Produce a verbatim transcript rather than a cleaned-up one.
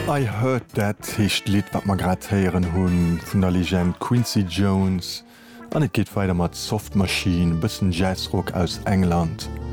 I heard dat hecht Lied wat man grad heieren hunn vun der Legend Quincy Jones. An et geht weiter mat Softmaschine, bisssen Jazzrock aus England.